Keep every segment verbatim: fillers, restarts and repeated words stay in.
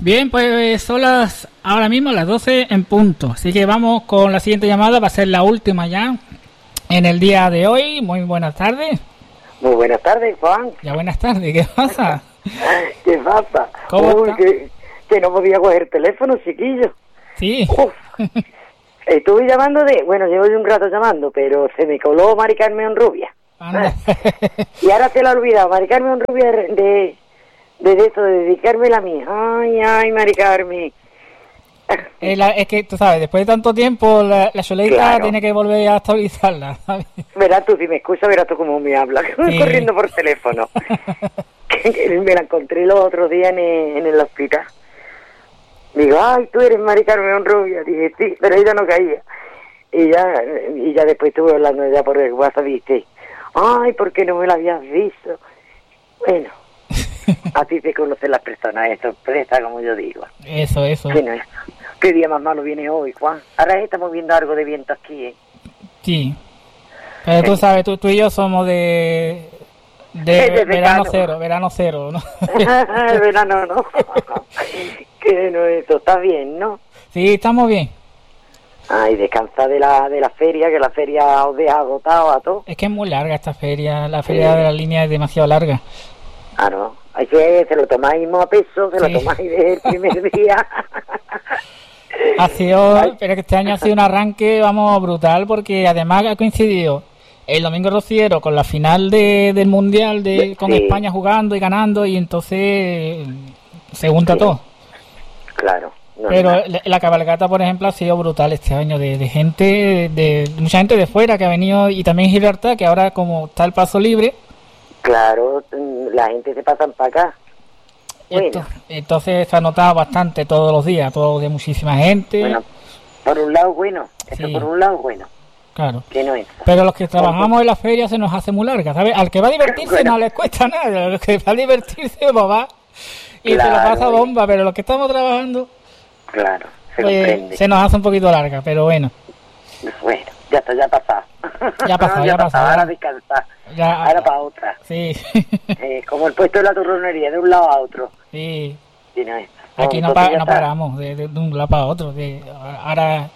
Bien, pues son las ahora mismo las doce en punto. Así que vamos con la siguiente llamada. Va a ser la última ya en el día de hoy. Muy buenas tardes. Muy buenas tardes, Juan. Ya buenas tardes. ¿Qué pasa? ¿Qué pasa? ¿Cómo Uy, está? que, que no podía coger el teléfono, chiquillo. Sí. Uf. Estuve llamando de... Bueno, llevo yo un rato llamando, pero se me coló Mari Carmen Rubia. Anda. Y ahora se la ha olvidado. Mari Carmen Rubia de... de de esto, de dedicármela a mí. Ay, ay, Mari Carmen. Es, la, es que, tú sabes, después de tanto tiempo, la, la Soleita Claro. tiene que volver a actualizarla, ¿sabes? Verás tú, si me escuchas, verás tú cómo me habla. Sí. Corriendo por teléfono. Me la encontré los otros días en el, en el hospital. Digo, ay, tú eres Mari Carmen Rubia. Dije, sí, pero ella no caía. Y ya, y ya después estuve hablando ya por el WhatsApp, viste. Ay, ¿por qué no me la habías visto? Bueno, así se conocen las personas, es sorpresa, como yo digo. Eso, eso. ¿Qué no es? ¿Qué día más malo viene hoy, Juan? Ahora estamos viendo algo de viento aquí, ¿eh? Sí. Pero tú sabes, tú, tú y yo somos de... De, De verano verano. cero, verano cero, ¿no? El verano, ¿no? Que no, eso está bien, ¿no? Sí, estamos bien. Ay, descansa de la de la feria, que la feria os deja agotado a todos. Es que es muy larga esta feria, la feria Sí. de la línea es demasiado larga. Claro, hay que, se lo tomáis más a peso, se Sí. lo tomáis desde el primer día. Ha sido, Ay. pero que este año ha sido un arranque, vamos, brutal, porque además ha coincidido el domingo rociero con la final de, del Mundial, de con Sí. España jugando y ganando, y entonces se junta Sí. todo. Claro. No, Pero no. la, la cabalgata, por ejemplo, ha sido brutal este año, de, de gente, de, de mucha gente de fuera que ha venido, y también Gibraltar, que ahora como está el paso libre, Claro, la gente se pasan para acá. Bueno. esto- entonces se ha notado bastante todos los días, todos los días muchísima gente. Bueno, por un lado bueno, eso Sí. por un lado bueno, Claro. que no es. Pero los que trabajamos en la feria se nos hace muy larga, ¿sabes? Al que va a divertirse Bueno. no les cuesta nada, al que va a divertirse pues va y se lo Claro, pasa bueno. bomba, pero los que estamos trabajando Claro, se pues, comprende. se nos hace un poquito larga, pero bueno, Bueno, ya está, ya ha pasado. Ya ha pasado, ya ha pasado. Ahora descansar. ya... Ahora para otra. Sí, Eh, como el puesto de la turronería, de un lado a otro. sí, Y no es. aquí no, Entonces pa- ya no está. paramos de, de- de un lado para otro, de, ahora...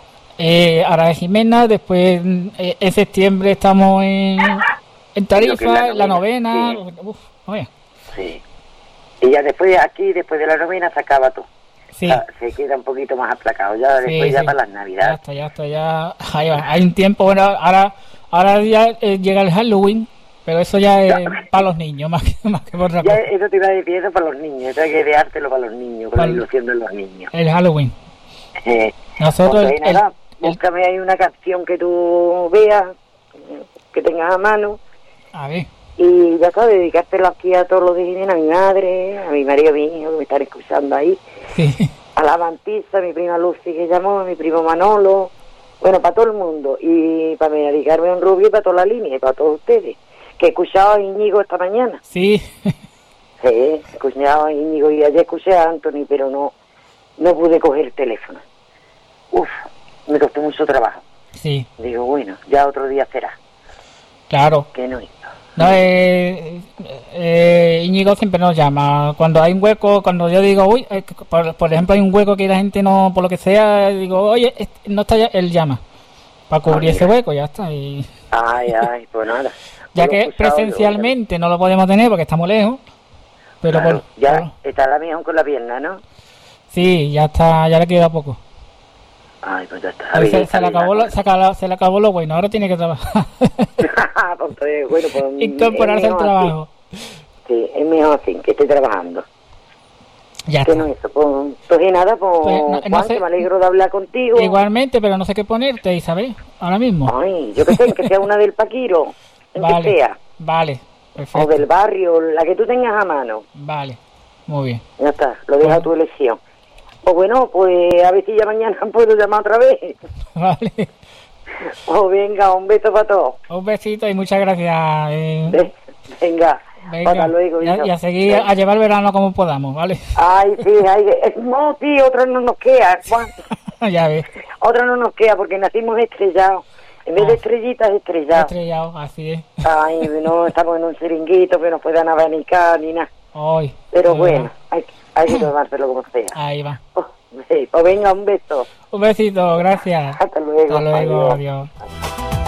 Eh, ahora es Jimena, después eh, en septiembre estamos en, en Lo que es Tarifa, la la novena, novena, uf, oye, Sí. Y ya después aquí, después de la novena, se acaba todo. sí. O sea, se queda un poquito más aplacado. Ya Sí, después ya sí. para las Ya navidades. está, ya está, ya ahí va. Hay un tiempo, bueno, ahora ahora ya eh, llega el Halloween, pero eso ya es para los niños, más que, más que por otra Ya cosa. eso te iba a decir, eso para los niños. Eso hay que ideártelo para los niños, con Para- la ilusión de los niños. El Halloween. Eh, Nosotros, pues, el- el- nada, el- búscame ahí una canción que tú veas, que tengas a mano. a ver, Y ya sabes, dedicártelo aquí a todos los de Jimena, a mi madre, a mi marido, a mi hijo, que me están escuchando ahí, sí, a la Mantisa, a mi prima Lucy que llamó, a mi primo Manolo, bueno, para todo el mundo, y para dedicarme a un rubio y para toda la línea, y para todos ustedes, que he escuchado a Íñigo esta mañana, sí, sí, he escuchado a Íñigo y ayer escuché a Anthony, pero no, no pude coger el teléfono. Uf, me costó mucho trabajo. sí, Digo, bueno, ya otro día será, claro. que no es. No, eh, eh, Íñigo siempre nos llama. Cuando hay un hueco, cuando yo digo, uy, eh, por, por ejemplo, hay un hueco que la gente no, por lo que sea, digo, oye, este, no está ya, él llama. Para cubrir Ah, ese mira. hueco, ya está. Y Ay, ay, pues nada. ya Lo he que escuchado, presencialmente no lo podemos tener porque estamos lejos, pero Claro, por, ya por- está la mía con la pierna, ¿no? sí, ya está, ya le queda poco. Ay, pues ya está. Ahí se, Bien, se le está acabó bien, lo, se, acabó, se le acabó lo bueno, ahora tiene que trabajar. Pues, entonces, bueno, pues, Incorporarse es al mejor trabajo. así. Sí, es mejor así, que esté trabajando. Ya Que está. no es eso, pues, pues nada, pues, Pues, no- Juan, no sé- que me alegro de hablar contigo. Igualmente, pero no sé qué ponerte, Isabel, ahora mismo. Ay, yo que sé, que sea una del Paquiro, en que Vale, sea, vale, o perfecto. del barrio, la que tú tengas a mano. Vale, muy bien. Ya está, lo dejo Bueno. a tu elección. Pues bueno, pues a ver si ya mañana puedo llamar otra vez. Vale. Oh, venga, un beso para todos. Un besito y muchas gracias. eh. Ve- Venga, Venga, hasta luego. y a, hijo. y a seguir a llevar el verano como podamos, ¿vale? Ay, sí, ay, eh, no, sí, otra no nos queda, Juan. Ya ves, Otra no nos queda porque nacimos estrellados. En vez de Ah. estrellitas, estrellados. estrellado, así es. Ay, no estamos en un chiringuito que nos puedan abanicar ni nada. Hoy. Pero de bueno, verdad. hay, hay que tomárselo como sea. Ahí va. Oh, sí, pues venga, un beso. Un besito, gracias. Hasta luego. Hasta luego, adiós. adiós.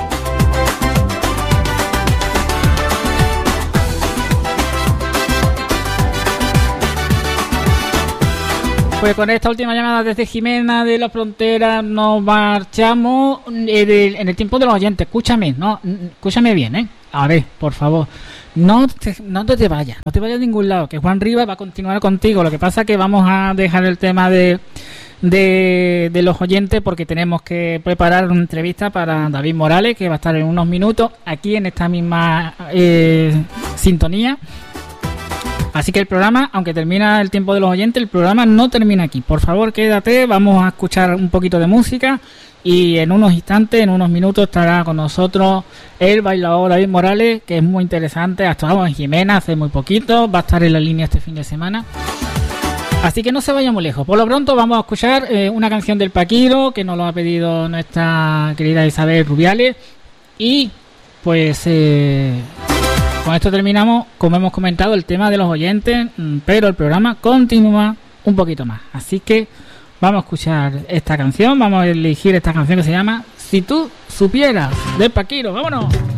Pues con esta última llamada desde Jimena de la Frontera nos marchamos en el, en el tiempo de los oyentes. Escúchame, no, escúchame bien, ¿eh? A ver, por favor, no te, no te vayas, no te vayas a ningún lado, que Juan Rivas va a continuar contigo. Lo que pasa es que vamos a dejar el tema de, de, de los oyentes porque tenemos que preparar una entrevista para David Morales, que va a estar en unos minutos aquí en esta misma eh, sintonía. Así que el programa, aunque termina el tiempo de los oyentes, el programa no termina aquí. Por favor, quédate, vamos a escuchar un poquito de música y en unos instantes, en unos minutos, estará con nosotros el bailador David Morales, que es muy interesante. Ha estado en Jimena hace muy poquito, va a estar en la línea este fin de semana. Así que no se vaya muy lejos. Por lo pronto vamos a escuchar eh, una canción del Paquiro, que nos lo ha pedido nuestra querida Isabel Rubiales. Y pues... Eh, Con esto terminamos, como hemos comentado, el tema de los oyentes, pero el programa continúa un poquito más. Así que vamos a escuchar esta canción, vamos a elegir esta canción que se llama Si tú supieras, de Paquiro. ¡Vámonos!